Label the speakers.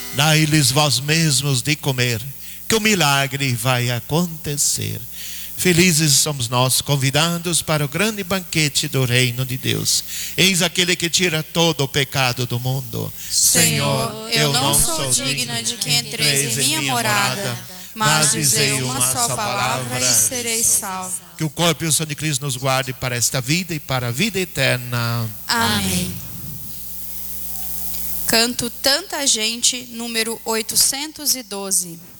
Speaker 1: Dai-lhes vós mesmos de comer, que o milagre vai acontecer. Felizes somos nós, convidados para o grande banquete do reino de Deus. Eis aquele que tira todo o pecado do mundo.
Speaker 2: Senhor, eu não sou digna de que entreis em minha morada, mas dizei uma só palavra e serei salvo.
Speaker 1: Que o corpo e o sangue de Cristo nos guarde para esta vida e para a vida eterna.
Speaker 2: Amém. Canto Tanta Gente, número 812.